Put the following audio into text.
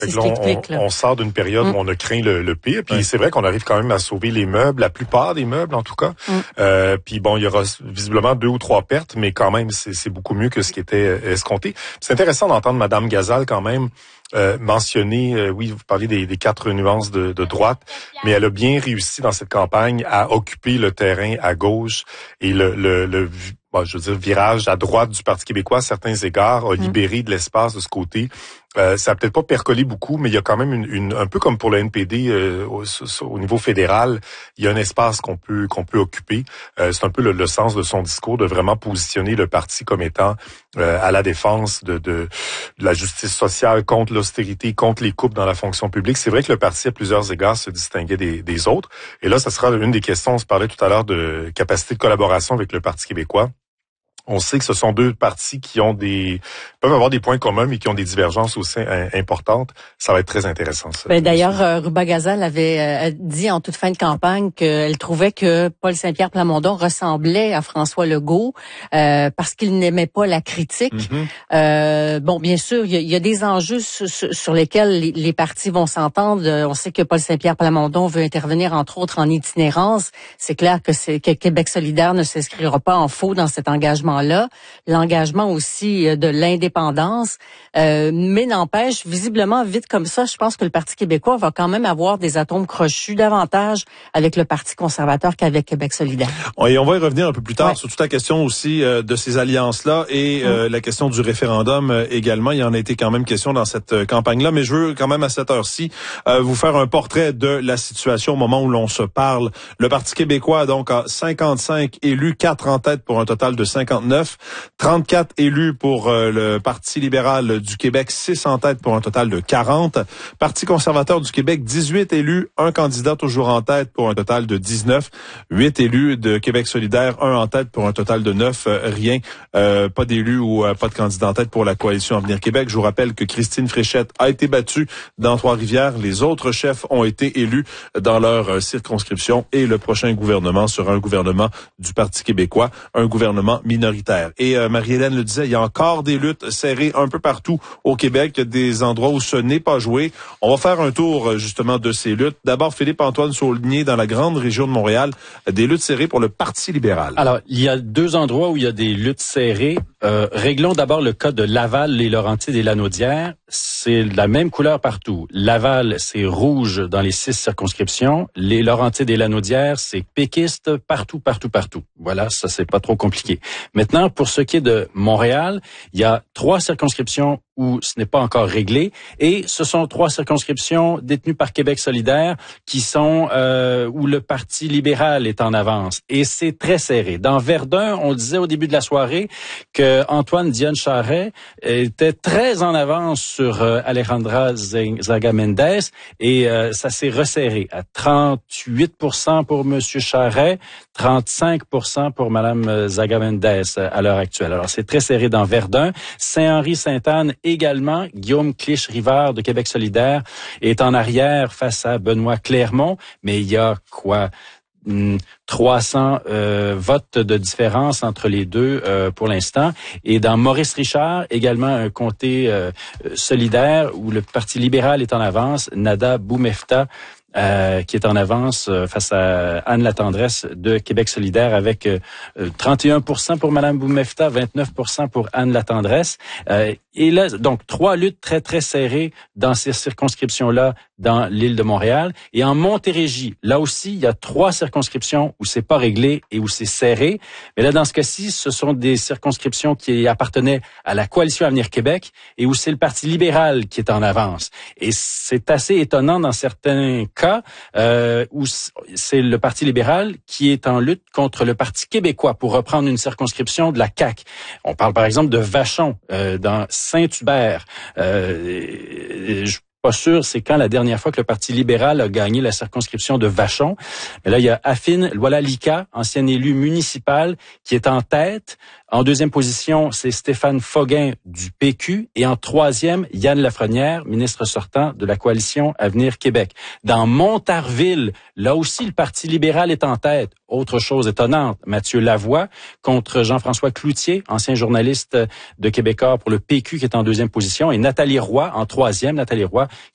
Fait que là, on sort d'une période où on a craint le pire. Puis c'est vrai qu'on arrive quand même à sauver les meubles, la plupart des meubles en tout cas. Puis bon, il y aura visiblement 2 ou 3 pertes, mais quand même, c'est beaucoup mieux que ce qui était escompté. C'est intéressant d'entendre Madame Gazal quand même mentionner, oui, vous parlez des 4 nuances de droite, mais elle a bien réussi dans cette campagne à occuper le terrain à gauche et je veux dire, virage à droite du Parti québécois à certains égards a libéré de l'espace de ce côté. Ça a peut-être pas percolé beaucoup, mais il y a quand même un peu comme pour le NPD au niveau fédéral, il y a un espace qu'on peut occuper. C'est un peu le sens de son discours, de vraiment positionner le parti comme étant à la défense de la justice sociale, contre l'austérité, contre les coupes dans la fonction publique. C'est vrai que le parti, à plusieurs égards, se distinguait des autres. Et là, ça sera une des questions. On se parlait tout à l'heure de capacité de collaboration avec le Parti québécois. On sait que ce sont 2 partis qui peuvent avoir des points communs, mais qui ont des divergences aussi importantes. Ça va être très intéressant, ça. D'ailleurs, Ruba Gazal avait dit en toute fin de campagne qu'elle trouvait que Paul Saint-Pierre Plamondon ressemblait à François Legault parce qu'il n'aimait pas la critique. Bien sûr, il y a des enjeux sur lesquels les partis vont s'entendre. On sait que Paul Saint-Pierre Plamondon veut intervenir, entre autres, en itinérance. C'est clair que Québec solidaire ne s'inscrira pas en faux dans cet engagement-là, l'engagement aussi de l'indépendance, mais n'empêche, visiblement, vite comme ça, je pense que le Parti québécois va quand même avoir des atomes crochus davantage avec le Parti conservateur qu'avec Québec solidaire. Et on va y revenir un peu plus tard sur toute la question aussi de ces alliances-là et la question du référendum également. Il y en a été quand même question dans cette campagne-là, mais je veux quand même à cette heure-ci vous faire un portrait de la situation au moment où l'on se parle. Le Parti québécois donc a 55 élus, 4 en tête pour un total de 59. 34 élus pour le Parti libéral du Québec, 6 en tête pour un total de 40. Parti conservateur du Québec, 18 élus, 1 candidat toujours en tête pour un total de 19. 8 élus de Québec solidaire, 1 en tête pour un total de 9. Rien, pas d'élus ou pas de candidat en tête pour la coalition Avenir Québec. Je vous rappelle que Christine Fréchette a été battue dans Trois-Rivières. Les autres chefs ont été élus dans leur circonscription et le prochain gouvernement sera un gouvernement du Parti québécois, un gouvernement minoritaire. Et Marie-Hélène le disait, il y a encore des luttes serrées un peu partout au Québec, des endroits où ce n'est pas joué. On va faire un tour justement de ces luttes. D'abord, Philippe-Antoine Saulnier, dans la grande région de Montréal, des luttes serrées pour le Parti libéral. Alors, il y a 2 endroits où il y a des luttes serrées. Réglons d'abord le cas de Laval, les Laurentides et Lanaudière. C'est la même couleur partout. Laval, c'est rouge dans les 6 circonscriptions. Les Laurentides et Lanaudière, c'est péquiste partout. Voilà, ça c'est pas trop compliqué. Maintenant, pour ce qui est de Montréal, il y a 3 circonscriptions où ce n'est pas encore réglé, et ce sont 3 circonscriptions détenues par Québec solidaire qui sont où le Parti libéral est en avance, et c'est très serré. Dans Verdun, on disait au début de la soirée que Antoine Dion-Charest était très en avance sur Alejandra Zaga-Mendez, et ça s'est resserré à 38% pour Monsieur Charest, 35% pour Madame Zaga-Mendez à l'heure actuelle. Alors c'est très serré dans Verdun. Saint-Henri-Sainte-Anne également. Guillaume Clich-Rivard de Québec solidaire est en arrière face à Benoît Clermont, mais il y a 300 votes de différence entre les deux pour l'instant. Et dans Maurice-Richard, également un comté solidaire où le Parti libéral est en avance, Nada Boumefta qui est en avance face à Anne Latendresse de Québec solidaire avec 31% pour Madame Boumefta, 29% pour Anne Latendresse. Et là, donc, 3 luttes très, très serrées dans ces circonscriptions-là dans l'île de Montréal. Et en Montérégie, là aussi, il y a 3 circonscriptions où c'est pas réglé et où c'est serré. Mais là, dans ce cas-ci, ce sont des circonscriptions qui appartenaient à la Coalition Avenir Québec et où c'est le Parti libéral qui est en avance. Et c'est assez étonnant dans certains cas où c'est le Parti libéral qui est en lutte contre le Parti québécois pour reprendre une circonscription de la CAQ. On parle par exemple de Vachon dans Saint-Hubert. Je suis pas sûr c'est quand la dernière fois que le Parti libéral a gagné la circonscription de Vachon. Mais là, il y a Affine Loala-Lika, ancien élu municipal, qui est en tête. En deuxième position, c'est Stéphane Foguin du PQ. Et en troisième, Yann Lafrenière, ministre sortant de la Coalition Avenir Québec. Dans Montarville, là aussi, le Parti libéral est en tête. Autre chose étonnante, Mathieu Lavoie contre Jean-François Cloutier, ancien journaliste de Québécois pour le PQ, qui est en deuxième position. Et Nathalie Roy en troisième. Nathalie Roy,